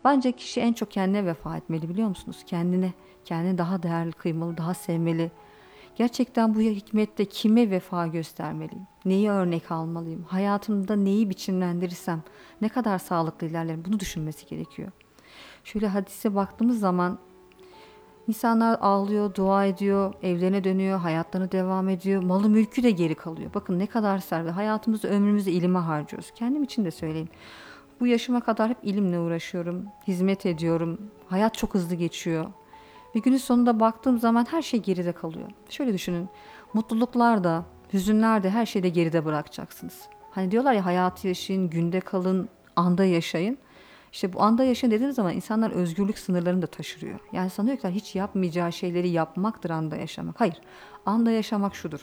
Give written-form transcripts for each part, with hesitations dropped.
Bence kişi en çok kendine vefa etmeli, biliyor musunuz? Kendini daha değerli kıymalı, daha sevmeli. Gerçekten bu hikmette kime vefa göstermeliyim? Neyi örnek almalıyım? Hayatımda neyi biçimlendirirsem ne kadar sağlıklı ilerlerim? Bunu düşünmesi gerekiyor. Şöyle hadise baktığımız zaman insanlar ağlıyor, dua ediyor, evlerine dönüyor, hayatlarına devam ediyor. Malı mülkü de geri kalıyor. Bakın ne kadar servet. Hayatımızı, ömrümüzü ilime harcıyoruz. Kendim için de söyleyeyim. Bu yaşıma kadar hep ilimle uğraşıyorum, hizmet ediyorum. Hayat çok hızlı geçiyor. Ve günün sonunda baktığım zaman her şey geride kalıyor. Şöyle düşünün, mutluluklar da, hüzünler de her şeyi de geride bırakacaksınız. Hani diyorlar ya, hayatı yaşayın, günde kalın, anda yaşayın. İşte bu anda yaşayın dediğiniz zaman insanlar özgürlük sınırlarını da taşırıyor. Yani sanıyor ki hiç yapmayacağı şeyleri yapmaktır anda yaşamak. Hayır, anda yaşamak şudur: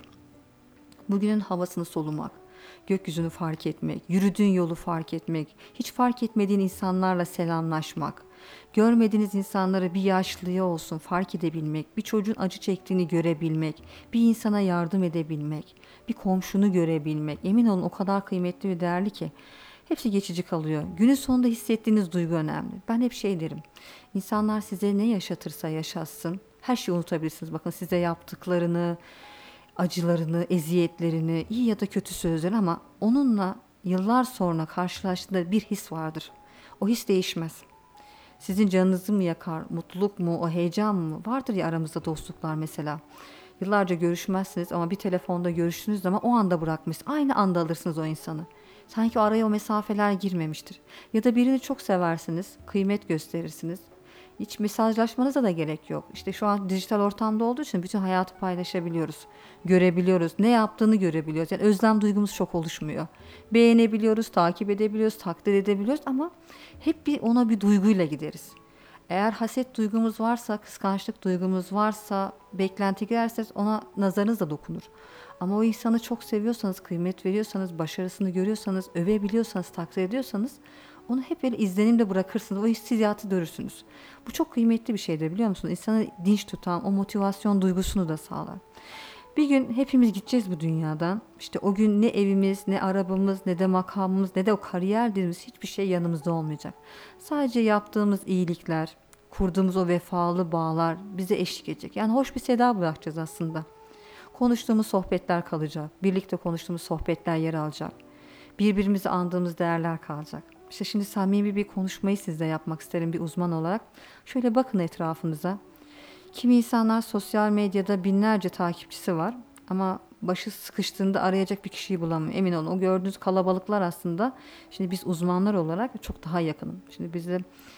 bugünün havasını solumak, gökyüzünü fark etmek, yürüdüğün yolu fark etmek, hiç fark etmediğin insanlarla selamlaşmak, görmediğiniz insanları bir yaşlıya olsun fark edebilmek, bir çocuğun acı çektiğini görebilmek, bir insana yardım edebilmek, bir komşunu görebilmek. Emin olun o kadar kıymetli ve değerli ki. Hepsi geçici kalıyor. Günün sonunda hissettiğiniz duygu önemli. Ben hep şey derim: İnsanlar size ne yaşatırsa yaşatsın, her şeyi unutabilirsiniz. Bakın, size yaptıklarını, acılarını, eziyetlerini, iyi ya da kötü sözleri, ama onunla yıllar sonra karşılaştığında bir his vardır. O his değişmez. Sizin canınızı mı yakar, mutluluk mu, o heyecan mı? Vardır ya aramızda dostluklar mesela. Yıllarca görüşmezsiniz ama bir telefonda görüştüğünüz zaman o anda bırakmışsınız. Aynı anda alırsınız o insanı. Sanki araya o mesafeler girmemiştir. Ya da birini çok seversiniz, kıymet gösterirsiniz. Hiç mesajlaşmanıza da gerek yok. İşte şu an dijital ortamda olduğu için bütün hayatı paylaşabiliyoruz. Görebiliyoruz. Ne yaptığını görebiliyoruz. Yani özlem duygumuz çok oluşmuyor. Beğenebiliyoruz, takip edebiliyoruz, takdir edebiliyoruz ama hep ona bir duyguyla gideriz. Eğer haset duygumuz varsa, kıskançlık duygumuz varsa, beklenti girerseniz ona nazarınız da dokunur. Ama o insanı çok seviyorsanız, kıymet veriyorsanız, başarısını görüyorsanız, övebiliyorsanız, takdir ediyorsanız onu hep böyle izlenimde bırakırsınız. O hissiyatı görürsünüz. Bu çok kıymetli bir şeydir, biliyor musunuz? İnsanı dinç tutan, o motivasyon duygusunu da sağlar. Bir gün hepimiz gideceğiz bu dünyadan. İşte o gün ne evimiz, ne arabamız, ne de makamımız, ne de o kariyer dediğimiz hiçbir şey yanımızda olmayacak. Sadece yaptığımız iyilikler, kurduğumuz o vefalı bağlar bize eşlik edecek. Yani hoş bir seda bırakacağız aslında. Konuştuğumuz sohbetler kalacak. Birlikte konuştuğumuz sohbetler yer alacak. Birbirimizi andığımız değerler kalacak. İşte şimdi samimi bir konuşmayı sizle yapmak isterim bir uzman olarak. Şöyle bakın etrafınıza. Kimi insanlar sosyal medyada binlerce takipçisi var ama başı sıkıştığında arayacak bir kişiyi bulamıyor. Emin olun, o gördüğünüz kalabalıklar aslında, şimdi biz uzmanlar olarak çok daha yakınım. Şimdi bizde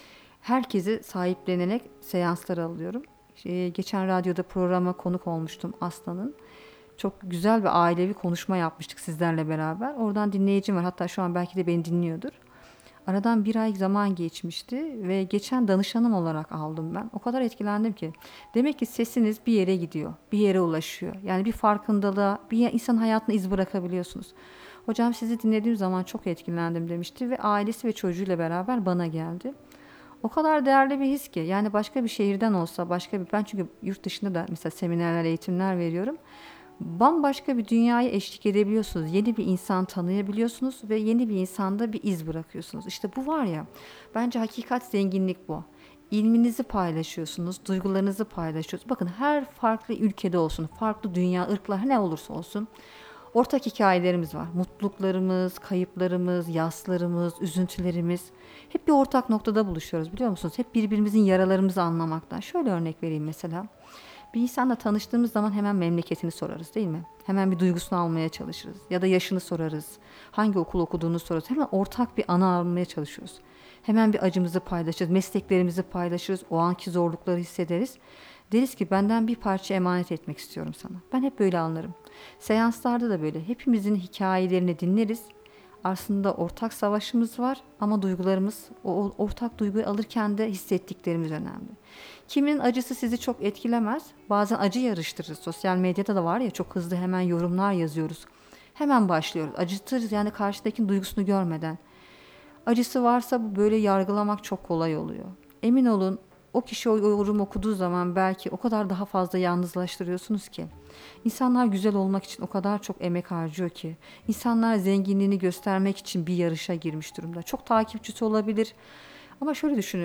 herkesi sahiplenerek seanslar alıyorum. Geçen radyoda programa konuk olmuştum Aslan'ın. Çok güzel bir ailevi konuşma yapmıştık sizlerle beraber. Oradan dinleyicim var. Hatta şu an belki de beni dinliyordur. Aradan bir ay zaman geçmişti ve geçen danışanım olarak aldım ben. O kadar etkilendim ki. Demek ki sesiniz bir yere gidiyor, bir yere ulaşıyor. Yani bir farkındalığa, bir insan hayatına iz bırakabiliyorsunuz. Hocam sizi dinlediğim zaman çok etkilendim demişti ve ailesi ve çocuğuyla beraber bana geldi. O kadar değerli bir his ki, yani başka bir şehirden olsa, ben çünkü yurt dışında da mesela seminerler, eğitimler veriyorum. Bambaşka bir dünyaya eşlik edebiliyorsunuz. Yeni bir insan tanıyabiliyorsunuz ve yeni bir insanda bir iz bırakıyorsunuz. İşte bu var ya, bence hakikat zenginlik bu. İlminizi paylaşıyorsunuz, duygularınızı paylaşıyorsunuz. Bakın, her farklı ülkede olsun, farklı dünya, ırklar ne olursa olsun ortak hikayelerimiz var. Mutluluklarımız, kayıplarımız, yaslarımız, üzüntülerimiz hep bir ortak noktada buluşuyoruz, biliyor musunuz? Hep birbirimizin yaralarımızı anlamaktan. Şöyle örnek vereyim mesela. Bir insanla tanıştığımız zaman hemen memleketini sorarız, değil mi? Hemen bir duygusunu almaya çalışırız. Ya da yaşını sorarız. Hangi okul okuduğunu sorarız. Hemen ortak bir ana almaya çalışıyoruz. Hemen bir acımızı paylaşırız. Mesleklerimizi paylaşırız. O anki zorlukları hissederiz. Deriz ki benden bir parça emanet etmek istiyorum sana. Ben hep böyle anlarım. Seanslarda da böyle. Hepimizin hikayelerini dinleriz. Aslında ortak savaşımız var ama duygularımız, o ortak duyguyu alırken de hissettiklerimiz önemli. Kimin acısı sizi çok etkilemez. Bazen acı yarıştırırız. Sosyal medyada da var ya, çok hızlı hemen yorumlar yazıyoruz. Hemen başlıyoruz. Acıtırız yani karşıdakinin duygusunu görmeden. Acısı varsa bu böyle yargılamak çok kolay oluyor. Emin olun, o kişi o yorum okuduğu zaman belki o kadar daha fazla yalnızlaştırıyorsunuz ki. İnsanlar güzel olmak için o kadar çok emek harcıyor ki. İnsanlar zenginliğini göstermek için bir yarışa girmiş durumda. Çok takipçisi olabilir. Ama şöyle düşünün.